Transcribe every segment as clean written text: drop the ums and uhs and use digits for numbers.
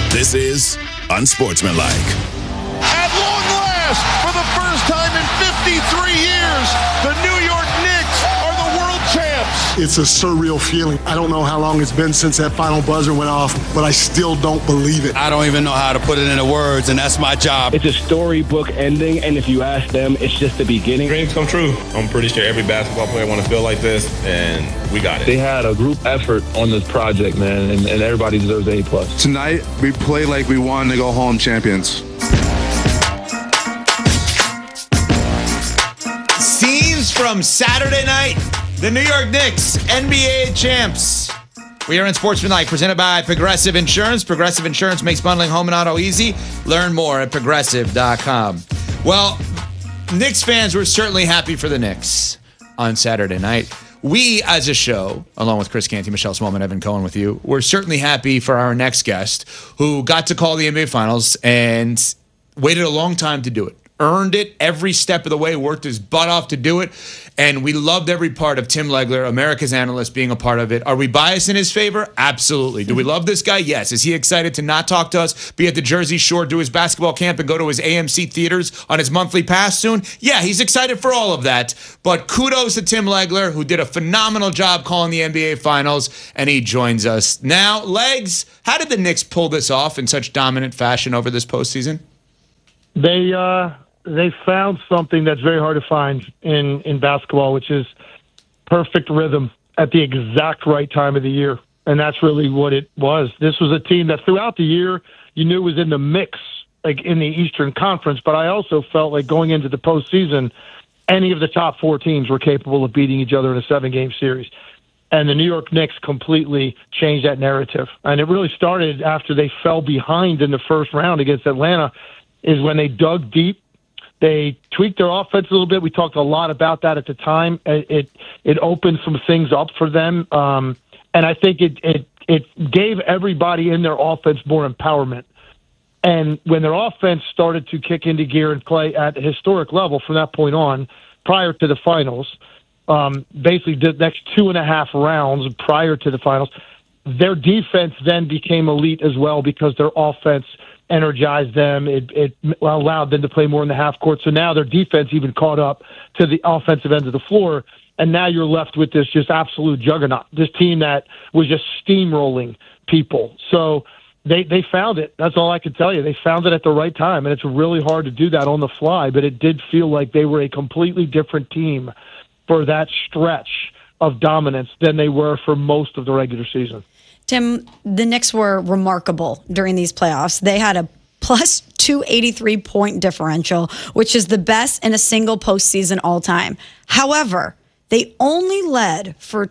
This is Unsportsmanlike. At long last, for the first time in 53 years, the New York Knicks are the world champs. It's a surreal feeling. I don't know how long it's been since that final buzzer went off, but I still don't believe it. I don't even know how to put it into words, and that's my job. It's a storybook ending, and if you ask them, it's just the beginning. Dreams come true. I'm pretty sure every basketball player want to feel like this, and we got it. They had a group effort on this project, man, and everybody deserves an A+. Tonight, we played like we wanted to go home champions. Scenes from Saturday night. The New York Knicks, NBA champs. We are in Sportsmanlike, presented by Progressive Insurance. Progressive Insurance makes bundling home and auto easy. Learn more at progressive.com. Well, Knicks fans were certainly happy for the Knicks on Saturday night. We, as a show, along with Chris Canty, Michelle Smallman, Evan Cohen with you, we're certainly happy for our next guest who got to call the NBA Finals and waited a long time to do it. Earned it every step of the way, worked his butt off to do it, and we loved every part of Tim Legler, America's analyst, being a part of it. Are we biased in his favor? Absolutely. Do we love this guy? Yes. Is he excited to not talk to us, be at the Jersey Shore, do his basketball camp, and go to his AMC theaters on his monthly pass soon? Yeah, he's excited for all of that, but kudos to Tim Legler, who did a phenomenal job calling the NBA Finals, and he joins us now. Legs, how did the Knicks pull this off in such dominant fashion over this postseason? They found something that's very hard to find in basketball, which is perfect rhythm at the exact right time of the year. And that's really what it was. This was a team that throughout the year, you knew was in the mix, like in the Eastern Conference. But I also felt like going into the postseason, any of the top four teams were capable of beating each other in a 7-game series. And the New York Knicks completely changed that narrative. And it really started after they fell behind in the first round against Atlanta, is when they dug deep. They tweaked their offense a little bit. We talked a lot about that at the time. It opened some things up for them, and I think it gave everybody in their offense more empowerment. And when their offense started to kick into gear and play at a historic level from that point on, prior to the finals, basically the next 2.5 rounds prior to the finals, their defense then became elite as well because their offense energized them. It allowed them to play more in the half court. So now their defense even caught up to the offensive end of the floor. And now you're left with this just absolute juggernaut, this team that was just steamrolling people. So they found it. That's all I can tell you. They found it at the right time. And it's really hard to do that on the fly, but it did feel like they were a completely different team for that stretch of dominance than they were for most of the regular season. Tim, the Knicks were remarkable during these playoffs. They had a plus 283 point differential, which is the best in a single postseason all time. However, they only led for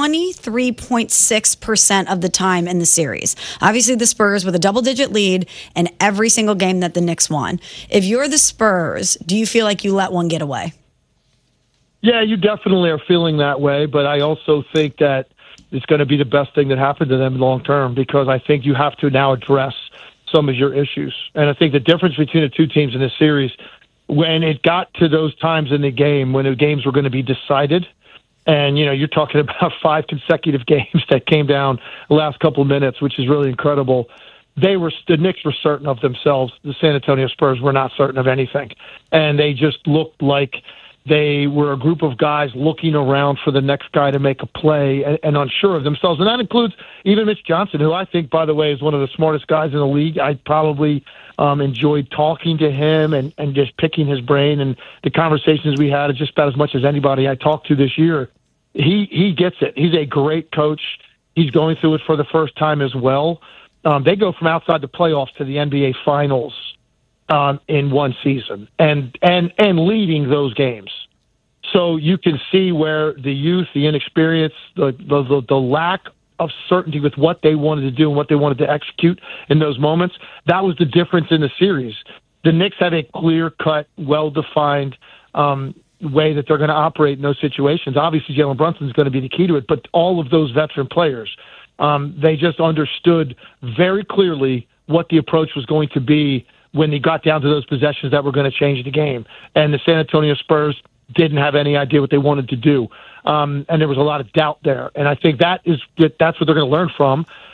23.6% of the time in the series. Obviously, the Spurs with a double-digit lead in every single game that the Knicks won. If you're the Spurs, do you feel like you let one get away? Yeah, you definitely are feeling that way, but I also think that it's going to be the best thing that happened to them long term, because I think you have to now address some of your issues. And I think the difference between the two teams in this series, when it got to those times in the game when the games were going to be decided, and you're talking about 5 consecutive games that came down the last couple of minutes, which is really incredible. The Knicks were certain of themselves. The San Antonio Spurs were not certain of anything, and they just looked like they were a group of guys looking around for the next guy to make a play and unsure of themselves. And that includes even Mitch Johnson, who I think, by the way, is one of the smartest guys in the league. I probably enjoyed talking to him and just picking his brain. And the conversations we had is just about as much as anybody I talked to this year. He gets it. He's a great coach. He's going through it for the first time as well. They go from outside the playoffs to the NBA Finals in one season and leading those games. So you can see where the youth, the inexperience, the lack of certainty with what they wanted to do and what they wanted to execute in those moments, that was the difference in the series. The Knicks have a clear-cut, well-defined way that they're going to operate in those situations. Obviously, Jalen Brunson is going to be the key to it, but all of those veteran players, they just understood very clearly what the approach was going to be when they got down to those possessions that were going to change the game. And the San Antonio Spurs didn't have any idea what they wanted to do. And there was a lot of doubt there. And I think that's what they're going to learn from.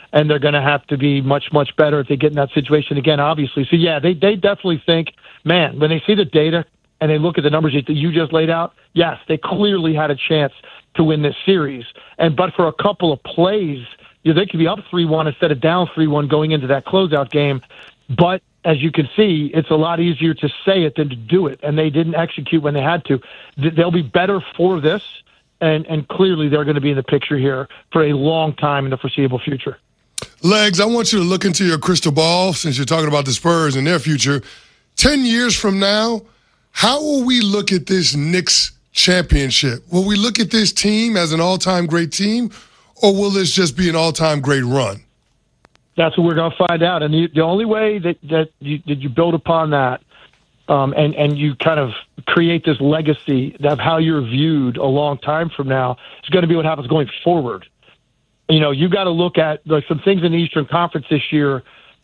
and they're going to have to be much, much better if they get in that situation again, obviously. So, yeah, they definitely think, man, when they see the data and they look at the numbers that you just laid out, yes, they clearly had a chance to win this series. But for a couple of plays, they could be up 3-1 instead of down 3-1 going into that closeout game. But as you can see, it's a lot easier to say it than to do it, and they didn't execute when they had to. They'll be better for this, and clearly they're going to be in the picture here for a long time in the foreseeable future. Legs, I want you to look into your crystal ball since you're talking about the Spurs and their future. 10 years from now, how will we look at this Knicks championship? Will we look at this team as an all-time great team, or will this just be an all-time great run? That's what we're going to find out. And the only way that you build upon that and you kind of create this legacy of how you're viewed a long time from now is going to be what happens going forward. You got to look at some things in the Eastern Conference this year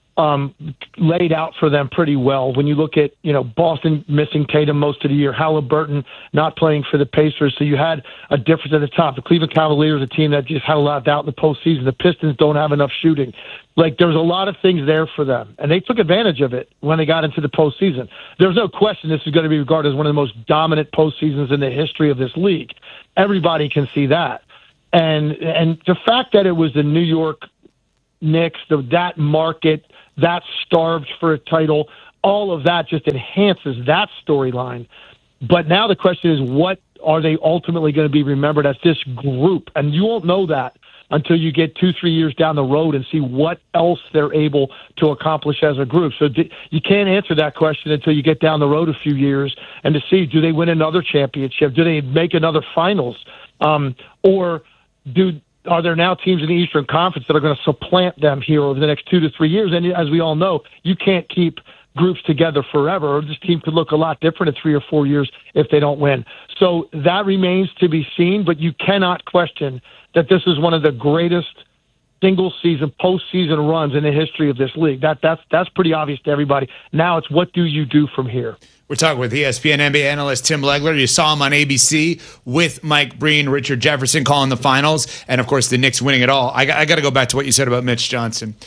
laid out for them pretty well. When you look at, Boston missing Tatum most of the year, Halliburton not playing for the Pacers, so you had a difference at the top. The Cleveland Cavaliers, a team that just had a lot of doubt in the postseason. The Pistons don't have enough shooting. There's a lot of things there for them, and they took advantage of it when they got into the postseason. There's no question this is going to be regarded as one of the most dominant postseasons in the history of this league. Everybody can see that. And the fact that it was the New York Knicks, that market, that starved for a title, all of that just enhances that storyline. But now the question is, what are they ultimately going to be remembered as, this group? And you won't know that until you get 2-3 years down the road and see what else they're able to accomplish as a group. So you can't answer that question until you get down the road a few years and to see, do they win another championship? Do they make another finals? Or are there now teams in the Eastern Conference that are going to supplant them here over the next 2 to 3 years? And as we all know, you can't keep groups together forever. This team could look a lot different in 3 or 4 years if they don't win. So that remains to be seen, but you cannot question that this is one of the greatest single-season, postseason runs in the history of this league. That's pretty obvious to everybody. Now it's, what do you do from here? We're talking with ESPN NBA analyst Tim Legler. You saw him on ABC with Mike Breen, Richard Jefferson calling the finals, and, of course, the Knicks winning it all. I got to go back to what you said about Mitch Johnson.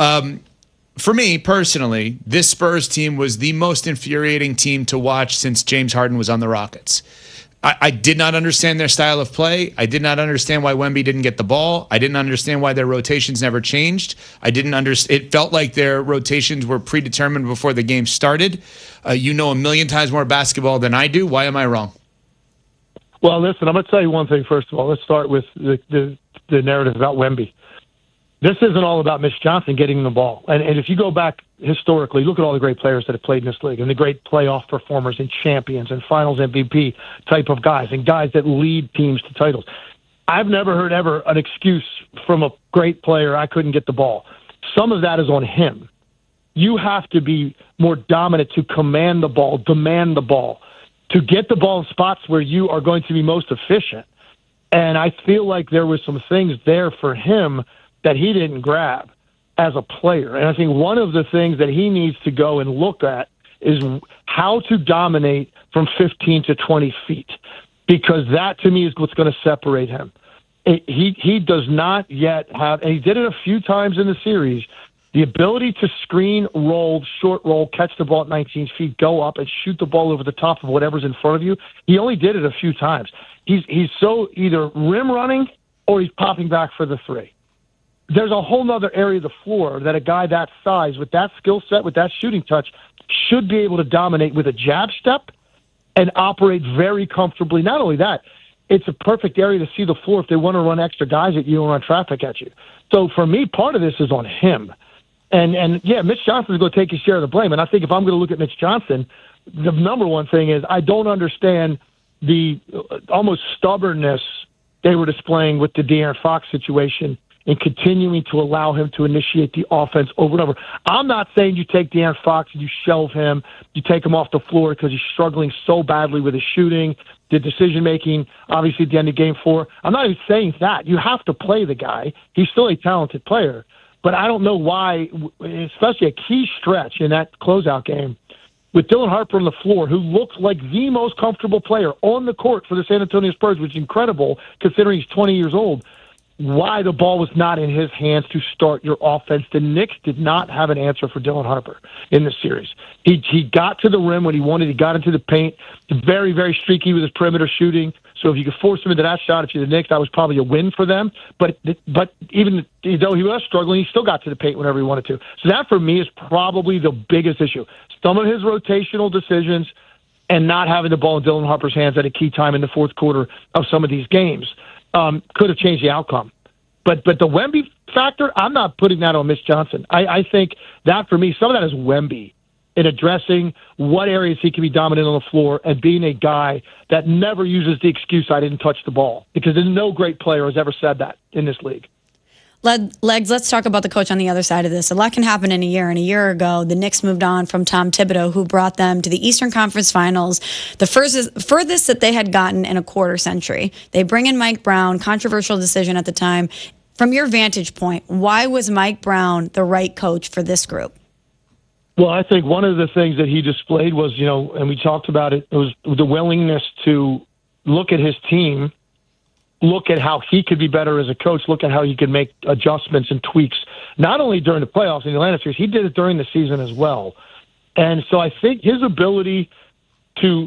For me, personally, this Spurs team was the most infuriating team to watch since James Harden was on the Rockets. I did not understand their style of play. I did not understand why Wemby didn't get the ball. I didn't understand why their rotations never changed. It felt like their rotations were predetermined before the game started. You know a million times more basketball than I do. Why am I wrong? Well, listen, I'm going to tell you one thing first of all. Let's start with the narrative about Wemby. This isn't all about Mitch Johnson getting the ball. And if you go back historically, look at all the great players that have played in this league and the great playoff performers and champions and finals MVP type of guys and guys that lead teams to titles. I've never heard ever an excuse from a great player, I couldn't get the ball. Some of that is on him. You have to be more dominant to command the ball, demand the ball, to get the ball in spots where you are going to be most efficient. And I feel like there were some things there for him that he didn't grab as a player. And I think one of the things that he needs to go and look at is how to dominate from 15 to 20 feet, because that, to me, is what's going to separate him. He does not yet have, and he did it a few times in the series, the ability to screen, roll, short roll, catch the ball at 19 feet, go up and shoot the ball over the top of whatever's in front of you. He only did it a few times. He's so either rim running or he's popping back for the three. There's a whole other area of the floor that a guy that size, with that skill set, with that shooting touch, should be able to dominate with a jab step and operate very comfortably. Not only that, it's a perfect area to see the floor if they want to run extra guys at you or run traffic at you. So for me, part of this is on him. And yeah, Mitch Johnson's going to take his share of the blame. And I think if I'm going to look at Mitch Johnson, the number one thing is I don't understand the almost stubbornness they were displaying with the De'Aaron Fox situation and continuing to allow him to initiate the offense over and over. I'm not saying you take De'Aaron Fox and you shelve him, you take him off the floor because he's struggling so badly with his shooting, the decision-making, obviously at the end of Game 4. I'm not even saying that. You have to play the guy. He's still a talented player. But I don't know why, especially a key stretch in that closeout game, with Dylan Harper on the floor, who looks like the most comfortable player on the court for the San Antonio Spurs, which is incredible considering he's 20 years old. why the ball was not in his hands to start your offense. The Knicks did not have an answer for Dylan Harper in this series. He got to the rim when he wanted. He got into the paint. Very, very streaky with his perimeter shooting. So if you could force him into that shot, if you're the Knicks, that was probably a win for them. But even though he was struggling, he still got to the paint whenever he wanted to. So that, for me, is probably the biggest issue. Some of his rotational decisions and not having the ball in Dylan Harper's hands at a key time in the fourth quarter of some of these games could have changed the outcome. But the Wemby factor, I'm not putting that on Mitch Johnson. I think that, for me, some of that is Wemby in addressing what areas he can be dominant on the floor and being a guy that never uses the excuse, I didn't touch the ball, because there's no great player has ever said that in this league. Legs, let's talk about the coach on the other side of this. A lot can happen in a year. And a year ago, the Knicks moved on from Tom Thibodeau, who brought them to the Eastern Conference Finals, the furthest that they had gotten in a quarter century. They bring in Mike Brown, controversial decision at the time. From your vantage point, why was Mike Brown the right coach for this group? Well, I think one of the things that he displayed was, and we talked about it was the willingness to look at his team, look at how he could be better as a coach, look at how he could make adjustments and tweaks, not only during the playoffs in the Atlanta series, he did it during the season as well. And so I think his ability to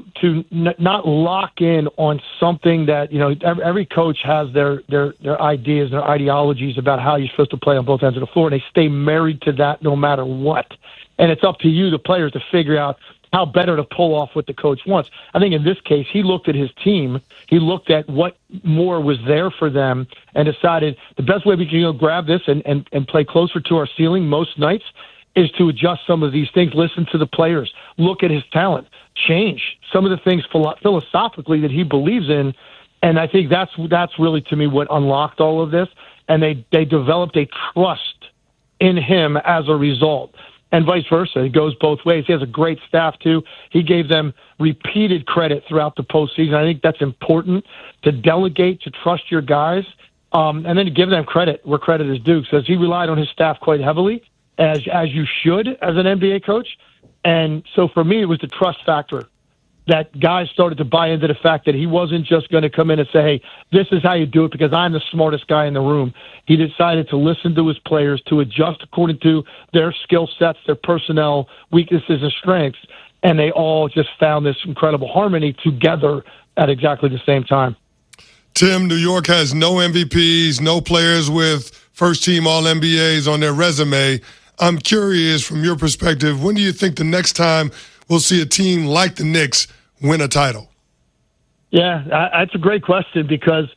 not lock in on something that, every coach has their ideas, their ideologies about how you're supposed to play on both ends of the floor, and they stay married to that no matter what. And it's up to you, the players, to figure out how better to pull off what the coach wants. I think in this case, he looked at his team, he looked at what more was there for them, and decided the best way we can grab this and play closer to our ceiling most nights is to adjust some of these things, listen to the players, look at his talent, change some of the things philosophically that he believes in. And I think that's really, to me, what unlocked all of this. And they developed a trust in him as a result. And vice versa. It goes both ways. He has a great staff, too. He gave them repeated credit throughout the postseason. I think that's important, to delegate, to trust your guys, and then to give them credit where credit is due. So he relied on his staff quite heavily, as you should as an NBA coach. And so for me, it was the trust factor that guys started to buy into the fact that he wasn't just going to come in and say, hey, this is how you do it because I'm the smartest guy in the room. He decided to listen to his players, to adjust according to their skill sets, their personnel, weaknesses, and strengths, and they all just found this incredible harmony together at exactly the same time. Tim, New York has no MVPs, no players with first-team All-NBAs on their resume. I'm curious, from your perspective, when do you think the next time we'll see a team like the Knicks win a title? Yeah, that's a great question because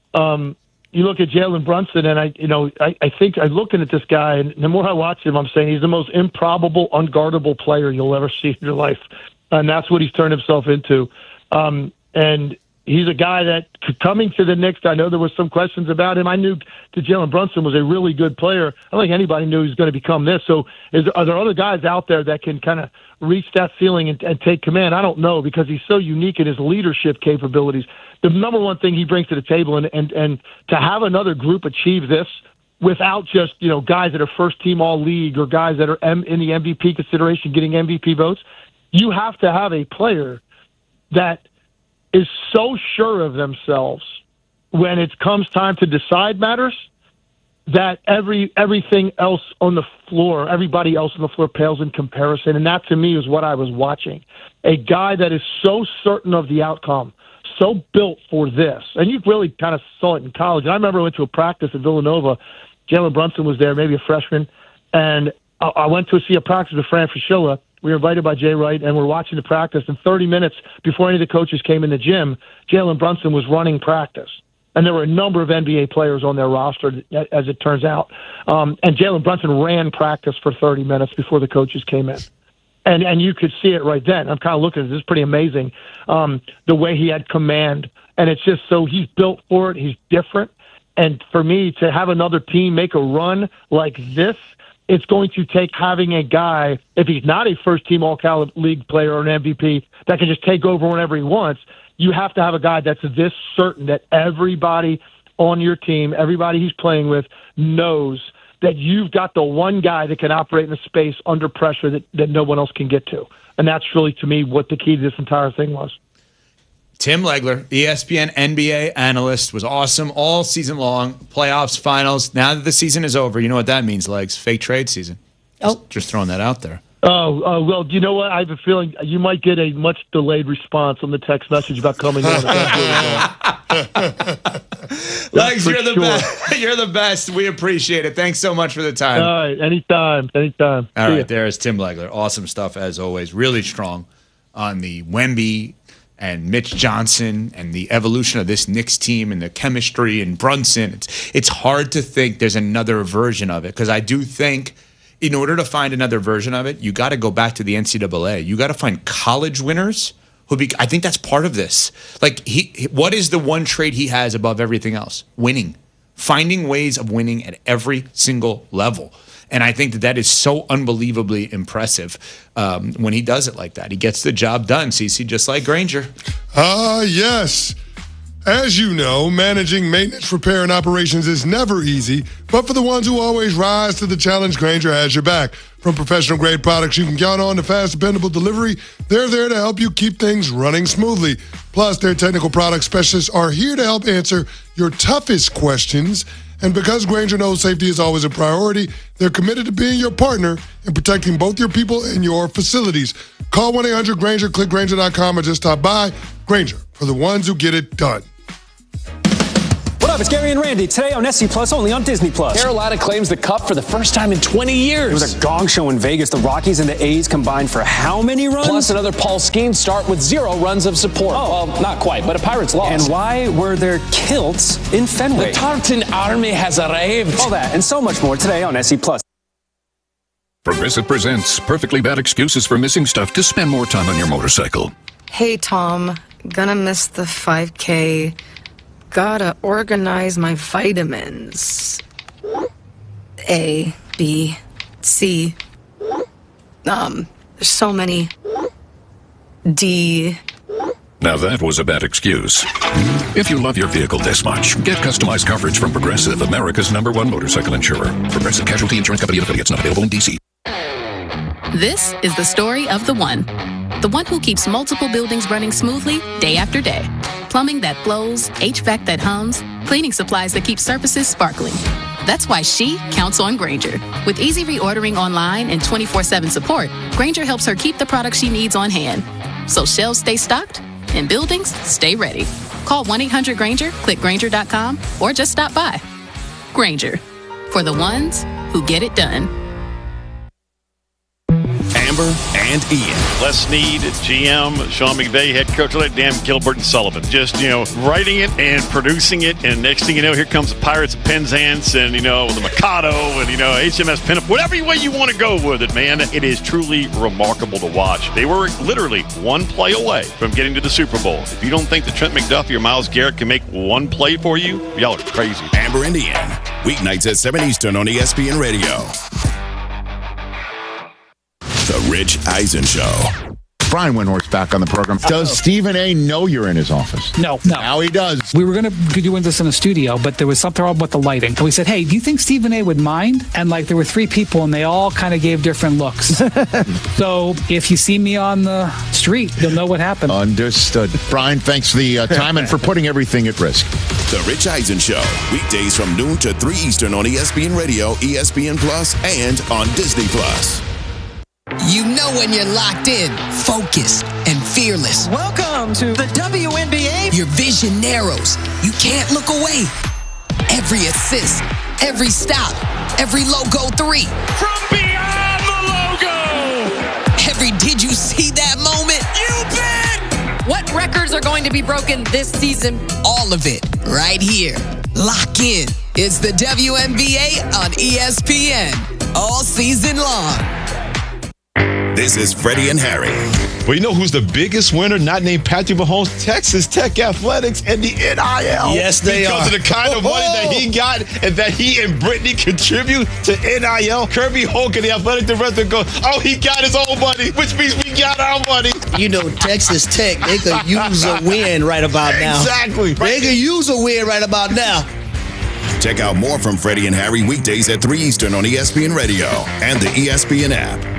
you look at Jalen Brunson, and I think I'm looking at this guy, and the more I watch him, I'm saying he's the most improbable, unguardable player you'll ever see in your life, and that's what he's turned himself into. And he's a guy that, coming to the Knicks, I know there was some questions about him. I knew that Jalen Brunson was a really good player. I don't think anybody knew he was going to become this. So are there other guys out there that can kind of reach that ceiling and take command? I don't know, because he's so unique in his leadership capabilities. The number one thing he brings to the table, and to have another group achieve this without just, guys that are first-team All-League or guys that are in the MVP consideration getting MVP votes, you have to have a player that is so sure of themselves when it comes time to decide matters that everything else on the floor, everybody else on the floor pales in comparison. And that, to me, is what I was watching. A guy that is so certain of the outcome, so built for this. And you really kind of saw it in college. And I remember I went to a practice at Villanova. Jalen Brunson was there, maybe a freshman. And I went to see a practice with Fran Fraschilla. We were invited by Jay Wright, and we're watching the practice. And 30 minutes before any of the coaches came in the gym, Jalen Brunson was running practice. And there were a number of NBA players on their roster, as it turns out. And Jalen Brunson ran practice for 30 minutes before the coaches came in. And you could see it right then. I'm kind of looking at this. It's pretty amazing, the way he had command. And it's just so he's built for it. He's different. And for me, to have another team make a run like this, it's going to take having a guy, if he's not a first-team All-Cal League player or an MVP, that can just take over whenever he wants. You have to have a guy that's this certain that everybody on your team, everybody he's playing with, knows that you've got the one guy that can operate in a space under pressure that no one else can get to. And that's really, to me, what the key to this entire thing was. Tim Legler, ESPN NBA analyst, was awesome all season long. Playoffs, finals. Now that the season is over, you know what that means, Legs. Fake trade season. Just throwing that out there. Oh, well, you know what? I have a feeling you might get a much delayed response on the text message about coming on. Legs, you're the best. You're the best. We appreciate it. Thanks so much for the time. All right, anytime. All right, there's Tim Legler. Awesome stuff as always. Really strong on the Wemby and Mitch Johnson and the evolution of this Knicks team and the chemistry and Brunson. It's hard to think there's another version of it, because I do think in order to find another version of it, you got to go back to the NCAA. You got to find college winners I think that's part of this. Like, what is the one trait he has above everything else? Winning. Finding ways of winning at every single level. And I think that is so unbelievably impressive when he does it like that. He gets the job done, CeCe, just like Granger. Yes. As you know, managing maintenance, repair, and operations is never easy, but for the ones who always rise to the challenge, Granger has your back. From professional-grade products you can count on to fast, dependable delivery, they're there to help you keep things running smoothly. Plus, their technical product specialists are here to help answer your toughest questions. And because Granger knows safety is always a priority, they're committed to being your partner in protecting both your people and your facilities. Call 1-800-GRANGER, click Granger.com, or just stop by. Granger, for the ones who get it done. What up? It's Gary and Randy. Today on SC Plus, only on Disney Plus. Carolina claims the Cup for the first time in 20 years. It was a gong show in Vegas. The Rockies and the A's combined for how many runs? Plus another Paul Skeens start with 0 runs of support. Well, not quite, but a Pirates lost. And why were there kilts in Fenway? The Tartan Army has arrived. All that and so much more today on SC Plus. Progressive presents perfectly bad excuses for missing stuff to spend more time on your motorcycle. Hey, Tom. Gonna miss the 5K. Gotta organize my vitamins. A, B, C. There's so many. D. Now that was a bad excuse. If you love your vehicle this much, get customized coverage from Progressive, America's #1 motorcycle insurer. Progressive Casualty Insurance Company and affiliates, not available in D.C. This is the story of the one who keeps multiple buildings running smoothly day after day. Plumbing that flows, HVAC that hums, cleaning supplies that keep surfaces sparkling. That's why she counts on Granger. With easy reordering online and 24/7 support, Granger helps her keep the products she needs on hand. So shelves stay stocked and buildings stay ready. Call 1-800-GRANGER, click Granger.com, or just stop by. Granger, for the ones who get it done. Amber and Ian. Les Snead, GM, Sean McVay, head coach, Dan Gilbert and Sullivan. Just, writing it and producing it. And next thing you know, here comes the Pirates of Penzance and, the Mikado and, HMS Pinup. Whatever way you want to go with it, man. It is truly remarkable to watch. They were literally one play away from getting to the Super Bowl. If you don't think that Trent McDuffie or Myles Garrett can make one play for you, y'all are crazy. Amber and Ian. Weeknights at 7 Eastern on ESPN Radio. The Rich Eisen Show. Brian Windhorst back on the program. Does Stephen A. know you're in his office? No. Now he does. We were going to do this in the studio, but there was something wrong with the lighting. And we said, hey, do you think Stephen A. would mind? And there were 3 people, and they all kind of gave different looks. So if you see me on the street, you'll know what happened. Understood. Brian, thanks for the time and for putting everything at risk. The Rich Eisen Show. Weekdays from noon to 3 Eastern on ESPN Radio, ESPN Plus, and on Disney Plus. You know when you're locked in, focused, and fearless. Welcome to the WNBA. Your vision narrows. You can't look away. Every assist, every stop, every logo 3. From beyond the logo. Every did you see that moment? You bet. What records are going to be broken this season? All of it right here. Lock in. It's the WNBA on ESPN. All season long. This is Freddie and Harry. Well, you know who's the biggest winner, not named Patrick Mahomes? Texas Tech Athletics and the NIL. Yes, they are. Because of the kind of money that he got and that he and Brittany contribute to NIL. Kirby Hogan, the athletic director, goes, he got his own money, which means we got our money. Texas Tech, they could use a win right about now. Exactly. They could use a win right about now. Check out more from Freddie and Harry weekdays at 3 Eastern on ESPN Radio and the ESPN app.